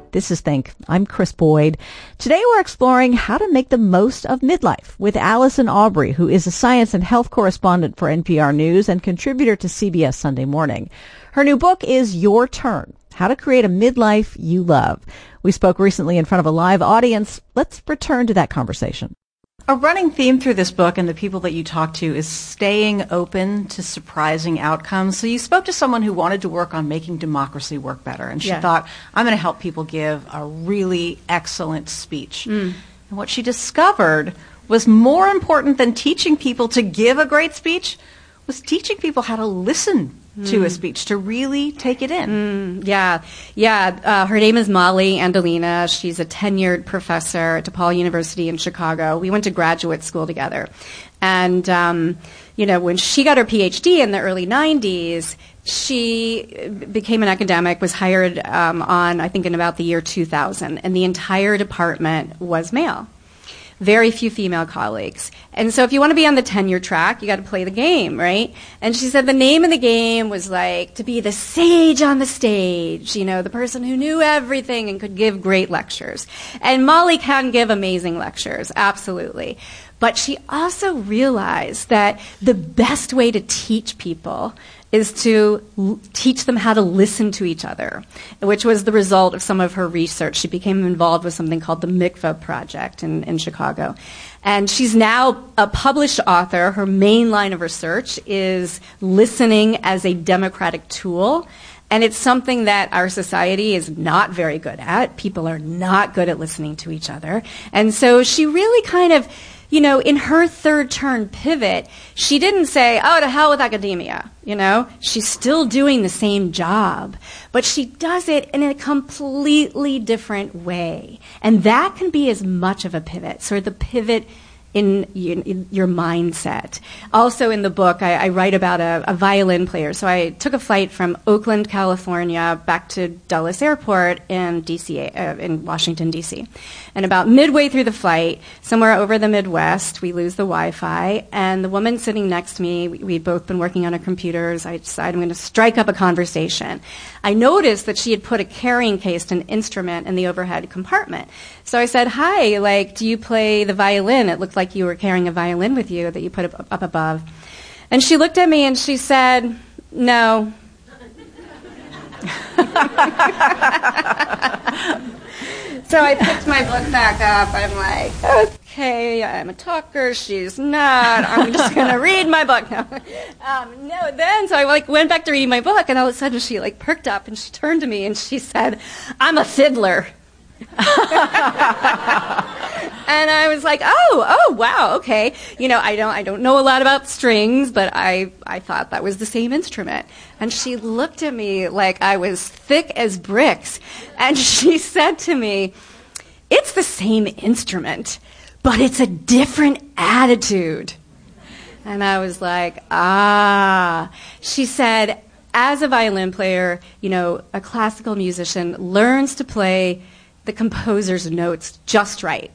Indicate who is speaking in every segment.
Speaker 1: This is Think. I'm Chris Boyd. Today we're exploring how to make the most of midlife with Allison Aubrey, who is a science and health correspondent for NPR News and contributor to CBS Sunday Morning. Her new book is Your Turn: How to Create a Midlife You Love. We spoke recently in front of a live audience. Let's return to that conversation. A running theme through this book and the people that you talk to is staying open to surprising outcomes. So you spoke to someone who wanted to work on making democracy work better, and she thought, I'm going to help people give a really excellent speech. And what she discovered was more important than teaching people to give a great speech was teaching people how to listen to a speech, to really take it in.
Speaker 2: Her name is Molly Andolina. She's a tenured professor at DePaul University in Chicago. We went to graduate school together. And, when she got her PhD in the early 90s, she became an academic, was hired I think, in about the year 2000. And the entire department was male. Very few female colleagues. And so if you want to be on the tenure track, you got to play the game, right? And she said the name of the game was like to be the sage on the stage, the person who knew everything and could give great lectures. And Molly can give amazing lectures, absolutely. But she also realized that the best way to teach people is to teach them how to listen to each other, which was the result of some of her research. She became involved with something called the Mikvah Project in Chicago. And she's now a published author. Her main line of research is listening as a democratic tool. And it's something that our society is not very good at. People are not good at listening to each other. And so she really kind of, in her third turn pivot, she didn't say, oh, to hell with academia, She's still doing the same job, but she does it in a completely different way. And that can be as much of a pivot, sort of the pivot in your mindset. Also in the book, I write about a violin player. So I took a flight from Oakland, California, back to Dulles Airport in in Washington, D.C. And about midway through the flight, somewhere over the Midwest, we lose the Wi-Fi. And the woman sitting next to me, we'd both been working on our computers. I decided I'm going to strike up a conversation. I noticed that she had put a carrying case, an instrument, in the overhead compartment. So I said, hi, do you play the violin? It looked like you were carrying a violin with you that you put up above. And she looked at me and she said, no. So I picked my book back up. I'm like, okay, I'm a talker. She's not. I'm just going to read my book now. So I went back to reading my book, and all of a sudden she perked up and she turned to me and she said, I'm a fiddler. And I was like, oh, wow, okay. I don't know a lot about strings, but I thought that was the same instrument. And she looked at me like I was thick as bricks. And she said to me, it's the same instrument, but it's a different attitude. And I was like, She said, as a violin player, a classical musician learns to play the composer's notes just right.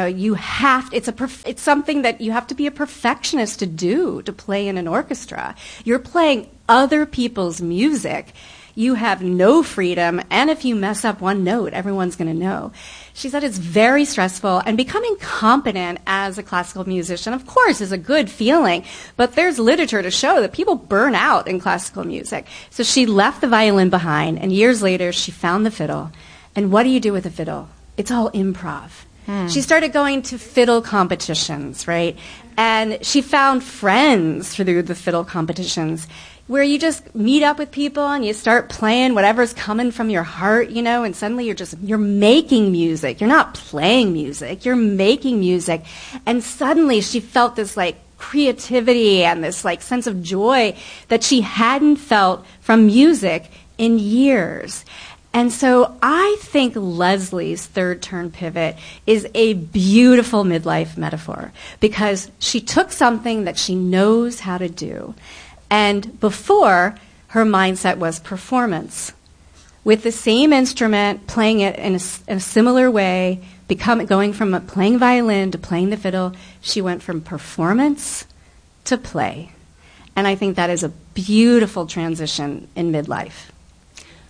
Speaker 2: It's something that you have to be a perfectionist to play in an orchestra. You're playing other people's music. You have no freedom, and if you mess up one note, everyone's going to know. She said it's very stressful, and becoming competent as a classical musician, of course, is a good feeling, but there's literature to show that people burn out in classical music. So she left the violin behind, and years later, she found the fiddle. And what do you do with a fiddle? It's all improv. She started going to fiddle competitions, right? And she found friends through the fiddle competitions where you just meet up with people and you start playing whatever's coming from your heart, and suddenly you're making music. You're not playing music. You're making music. And suddenly she felt this creativity and this sense of joy that she hadn't felt from music in years. And so I think Leslie's third turn pivot is a beautiful midlife metaphor because she took something that she knows how to do. And before, her mindset was performance. With the same instrument, playing it in a similar way, going from playing violin to playing the fiddle, she went from performance to play. And I think that is a beautiful transition in midlife.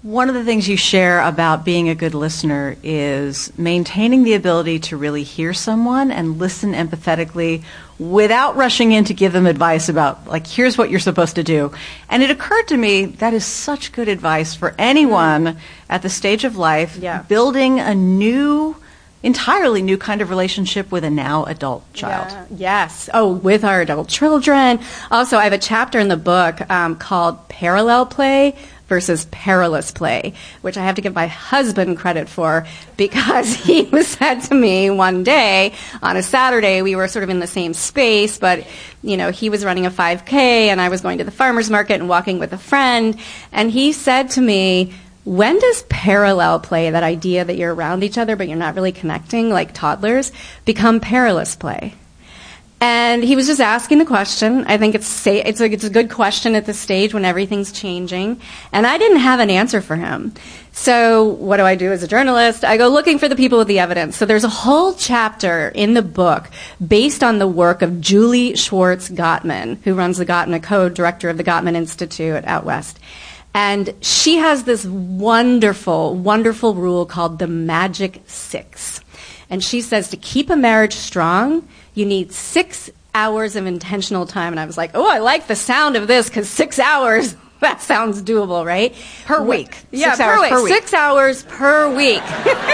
Speaker 1: One of the things you share about being a good listener is maintaining the ability to really hear someone and listen empathetically without rushing in to give them advice about, like, here's what you're supposed to do. And it occurred to me that is such good advice for anyone at the stage of life building a entirely new kind of relationship with a now adult child.
Speaker 2: Yeah. Yes. Oh, with our adult children. Also, I have a chapter in the book called Parallel Play versus Perilous Play, which I have to give my husband credit for, because he said to me one day on a Saturday, we were sort of in the same space, but he was running a 5K and I was going to the farmer's market and walking with a friend, and he said to me, when does parallel play, that idea that you're around each other but you're not really connecting like toddlers, become perilous play? And he was just asking the question. I think it's a good question at this stage when everything's changing. And I didn't have an answer for him. So what do I do as a journalist? I go looking for the people with the evidence. So there's a whole chapter in the book based on the work of Julie Schwartz Gottman, who runs the Gottman, co-director of the Gottman Institute out west. And she has this wonderful, wonderful rule called the Magic 6. And she says to keep a marriage strong, you need 6 hours of intentional time. And I was like, oh, I like the sound of this, because 6 hours, that sounds doable, right?
Speaker 1: Per week.
Speaker 2: Yeah,
Speaker 1: 6 hours per week.
Speaker 2: 6 hours per week.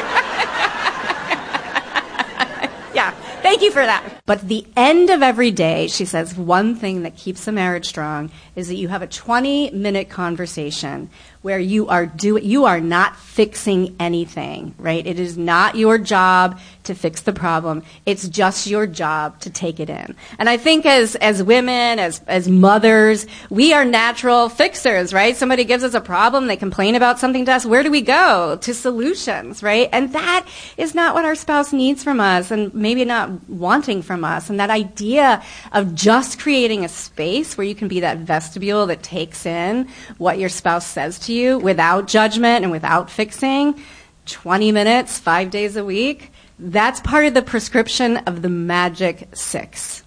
Speaker 2: Yeah, thank you for that. But at the end of every day, she says, one thing that keeps a marriage strong is that you have a 20-minute conversation where you are not fixing anything, right? It is not your job to fix the problem. It's just your job to take it in. And I think as women, as mothers, we are natural fixers, right? Somebody gives us a problem, they complain about something to us. Where do we go? To solutions, right? And that is not what our spouse needs from us, and maybe not wanting from us. And that idea of just creating a space where you can be that vestibule that takes in what your spouse says to you without judgment and without fixing, 20 minutes, 5 days a week, that's part of the prescription of the Magic 6.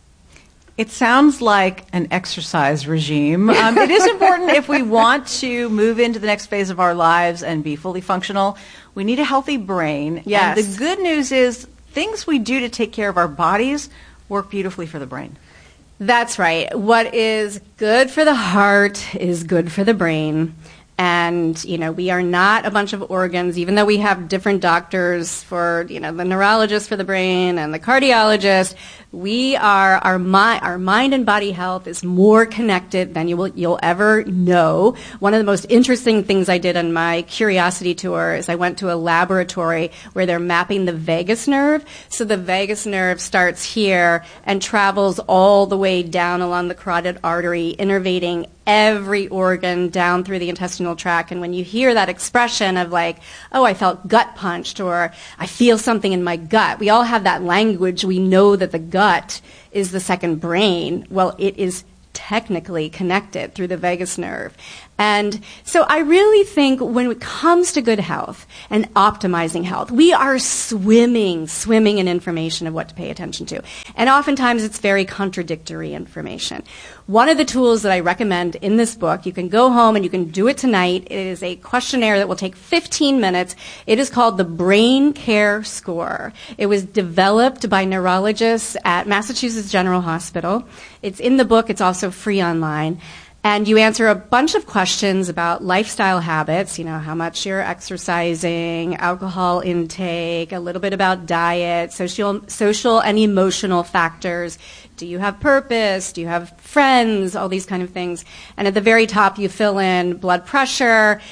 Speaker 1: It sounds like an exercise regime. It is important if we want to move into the next phase of our lives and be fully functional. We need a healthy brain.
Speaker 2: Yes.
Speaker 1: And the good news is things we do to take care of our bodies work beautifully for the brain.
Speaker 2: That's right. What is good for the heart is good for the brain. And, we are not a bunch of organs, even though we have different doctors for, the neurologist for the brain and the cardiologist. We are, our mind and body health is more connected than you'll ever know. One of the most interesting things I did on my curiosity tour is I went to a laboratory where they're mapping the vagus nerve. So the vagus nerve starts here and travels all the way down along the carotid artery, innervating every organ down through the intestinal tract. And when you hear that expression of like, oh, I felt gut punched, or I feel something in my gut, we all have that language. We know that the gut is the second brain. Well, it is technically connected through the vagus nerve. And so I really think when it comes to good health and optimizing health, we are swimming in information of what to pay attention to. And oftentimes it's very contradictory information. One of the tools that I recommend in this book, you can go home and you can do it tonight. It is a questionnaire that will take 15 minutes. It is called the Brain Care Score. It was developed by neurologists at Massachusetts General Hospital. It's in the book. It's also free online. And you answer a bunch of questions about lifestyle habits, how much you're exercising, alcohol intake, a little bit about diet, social and emotional factors. Do you have purpose? Do you have friends? All these kind of things. And at the very top, you fill in blood pressure,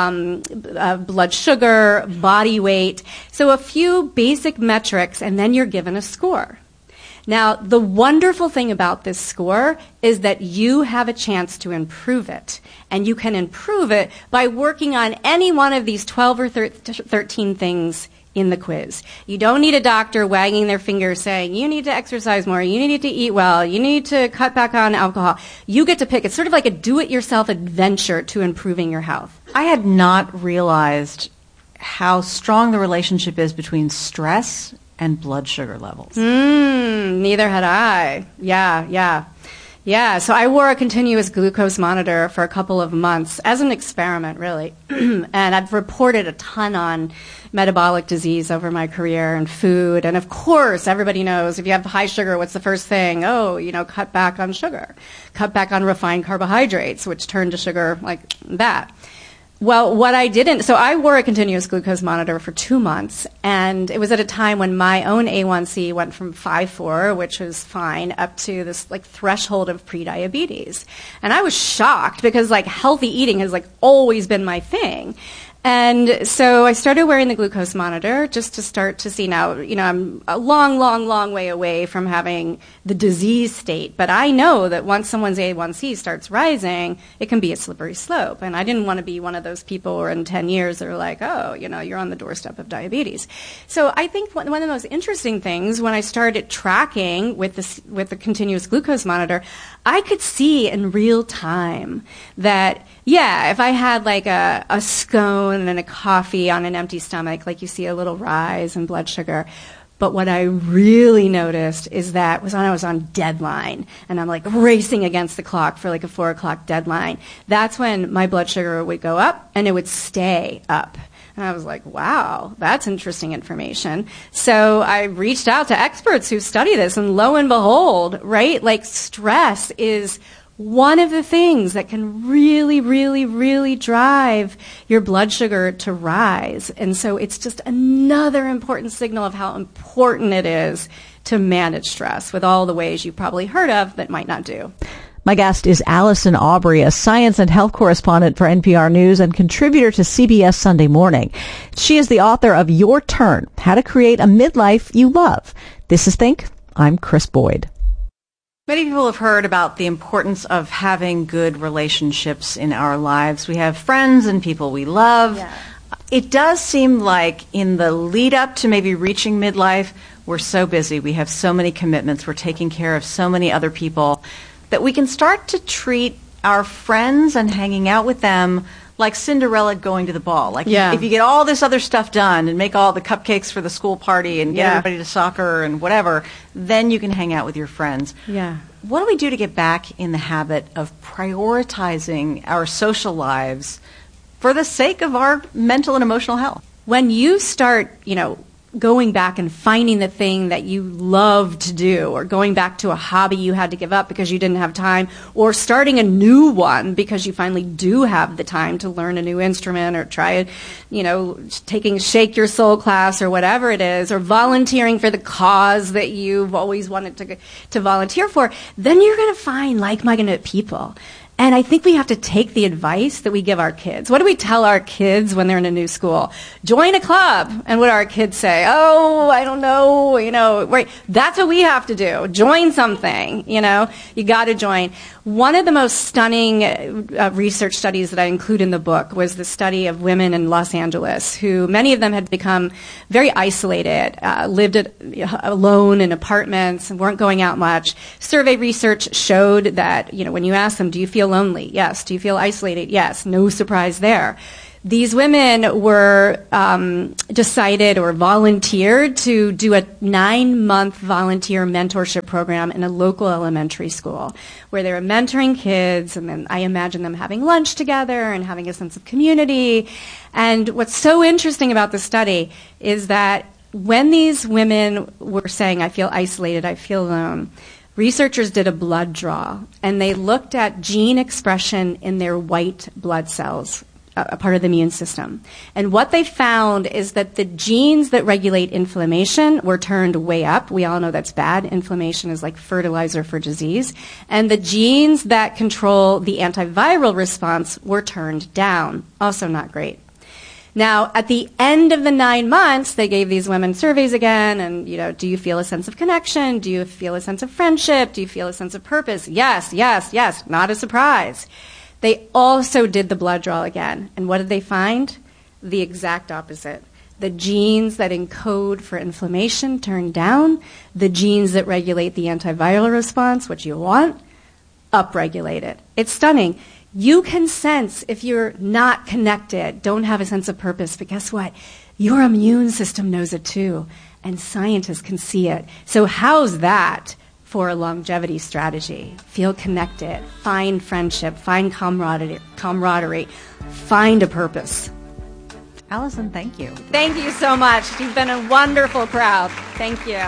Speaker 2: blood sugar, body weight. So a few basic metrics, and then you're given a score. Now, the wonderful thing about this score is that you have a chance to improve it. And you can improve it by working on any one of these 12 or 13 things in the quiz. You don't need a doctor wagging their finger saying, you need to exercise more, you need to eat well, you need to cut back on alcohol. You get to pick. It's sort of like a do-it-yourself adventure to improving your health.
Speaker 1: I had not realized how strong the relationship is between stress and blood sugar levels.
Speaker 2: Neither had I. Yeah. Yeah, so I wore a continuous glucose monitor for a couple of months as an experiment, really. And I've reported a ton on metabolic disease over my career and food. And of course, everybody knows if you have high sugar, what's the first thing? Oh, cut back on sugar. Cut back on refined carbohydrates, which turn to sugar like that. Well, what I didn't, so I wore a continuous glucose monitor for 2 months, and it was at a time when my own A1C went from 5.4, which was fine, up to this threshold of prediabetes. And I was shocked because healthy eating has always been my thing. And so I started wearing the glucose monitor just to start to see now, I'm a long, long, long way away from having the disease state. But I know that once someone's A1C starts rising, it can be a slippery slope. And I didn't want to be one of those people where in 10 years they're like, oh, you're on the doorstep of diabetes. So I think one of the most interesting things when I started tracking with the continuous glucose monitor, I could see in real time that, yeah, if I had a scone and a coffee on an empty stomach, you see a little rise in blood sugar. But what I really noticed is that when I was on deadline and I'm racing against the clock for a 4 o'clock deadline, that's when my blood sugar would go up and it would stay up. And I was like, wow, that's interesting information. So I reached out to experts who study this, and lo and behold, right, stress is one of the things that can really, really, really drive your blood sugar to rise. And so it's just another important signal of how important it is to manage stress with all the ways you've probably heard of that might not do.
Speaker 1: My guest is Allison Aubrey, a science and health correspondent for NPR News and contributor to CBS Sunday Morning. She is the author of Your Turn, How to Create a Midlife You Love. This is Think. I'm Chris Boyd. Many people have heard about the importance of having good relationships in our lives. We have friends and people we love. Yeah. It does seem like in the lead up to maybe reaching midlife, we're so busy. We have so many commitments. We're taking care of so many other people that we can start to treat our friends and hanging out with them like Cinderella going to the ball. If you get all this other stuff done and make all the cupcakes for the school party and get everybody to soccer and whatever, then you can hang out with your friends.
Speaker 2: Yeah.
Speaker 1: What do we do to get back in the habit of prioritizing our social lives for the sake of our mental and emotional health?
Speaker 2: When you start, going back and finding the thing that you love to do, or going back to a hobby you had to give up because you didn't have time, or starting a new one because you finally do have the time to learn a new instrument or try taking Shake Your Soul class or whatever it is, or volunteering for the cause that you've always wanted to volunteer for, then you're going to find like-minded people. And I think we have to take the advice that we give our kids. What do we tell our kids when they're in a new school? Join a club. And what do our kids say? Oh, I don't know, right. That's what we have to do. Join something, you got to join. One of the most stunning research studies that I include in the book was the study of women in Los Angeles who, many of them had become very isolated, lived alone in apartments and weren't going out much. Survey research showed that, when you ask them, do you feel lonely? Yes. Do you feel isolated? Yes. No surprise there. These women were decided or volunteered to do a 9-month volunteer mentorship program in a local elementary school where they were mentoring kids, and then I imagine them having lunch together and having a sense of community. And what's so interesting about the study is that when these women were saying, I feel isolated, I feel alone, researchers did a blood draw, and they looked at gene expression in their white blood cells, a part of the immune system. And what they found is that the genes that regulate inflammation were turned way up. We all know that's bad. Inflammation is like fertilizer for disease. And the genes that control the antiviral response were turned down. Also not great. Now, at the end of the 9 months, they gave these women surveys again, and, do you feel a sense of connection? Do you feel a sense of friendship? Do you feel a sense of purpose? Yes, yes, yes. Not a surprise. They also did the blood draw again. And what did they find? The exact opposite. The genes that encode for inflammation turned down. The genes that regulate the antiviral response, which you want, upregulated. It's stunning. You can sense if you're not connected, don't have a sense of purpose, but guess what? Your immune system knows it too, and scientists can see it. So how's that for a longevity strategy. Feel connected, find friendship, find camaraderie, find a purpose.
Speaker 1: Allison, thank you.
Speaker 2: Thank you so much. You've been a wonderful crowd. Thank you.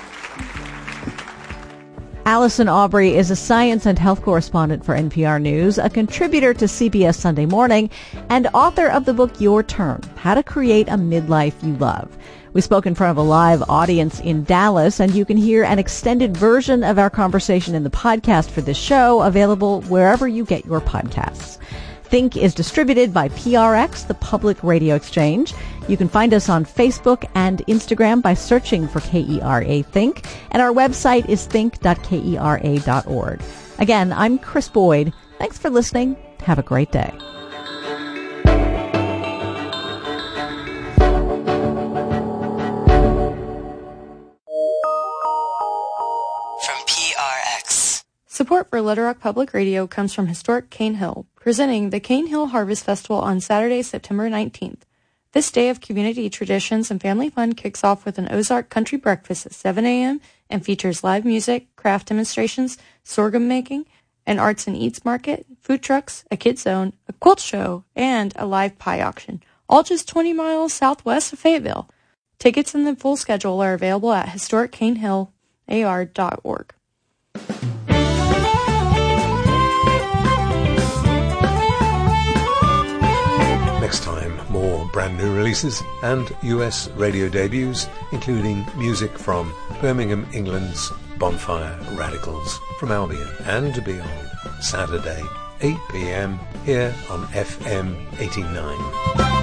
Speaker 1: Allison Aubrey is a science and health correspondent for NPR News, a contributor to CBS Sunday Morning, and author of the book Your Turn, How to Create a Midlife You Love. We spoke in front of a live audience in Dallas, and you can hear an extended version of our conversation in the podcast for this show, available wherever you get your podcasts. Think is distributed by PRX, the Public Radio Exchange. You can find us on Facebook and Instagram by searching for KERA Think, and our website is think.kera.org. Again, I'm Chris Boyd. Thanks for listening. Have a great day.
Speaker 3: Support for Little Rock Public Radio comes from historic Cane Hill, presenting the Cane Hill Harvest Festival on Saturday, September 19th. This day of community traditions and family fun kicks off with an Ozark country breakfast at 7 a.m. and features live music, craft demonstrations, sorghum making, an arts and eats market, food trucks, a kids zone, a quilt show, and a live pie auction, all just 20 miles southwest of Fayetteville. Tickets and the full schedule are available at historiccanehillar.org.
Speaker 4: Next time, more brand new releases and US radio debuts, including music from Birmingham, England's Bonfire Radicals from Albion and beyond. Saturday, 8 p.m. here on FM 89.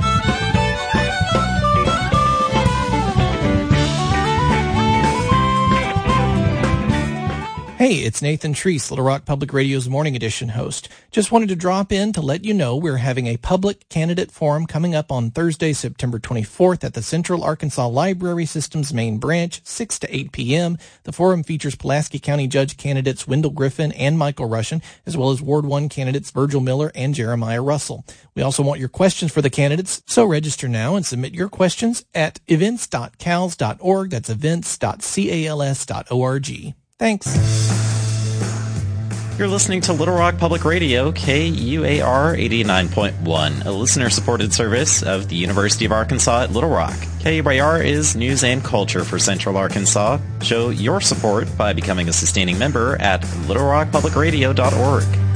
Speaker 5: Hey, it's Nathan Treese, Little Rock Public Radio's Morning Edition host. Just wanted to drop in to let you know we're having a public candidate forum coming up on Thursday, September 24th at the Central Arkansas Library System's main branch, 6 to 8 p.m. The forum features Pulaski County Judge candidates Wendell Griffin and Michael Russian, as well as Ward 1 candidates Virgil Miller and Jeremiah Russell. We also want your questions for the candidates, so register now and submit your questions at events.cals.org. That's events.cals.org. Thanks.
Speaker 6: You're listening to Little Rock Public Radio, KUAR 89.1, a listener-supported service of the University of Arkansas at Little Rock. KUAR is news and culture for Central Arkansas. Show your support by becoming a sustaining member at littlerockpublicradio.org.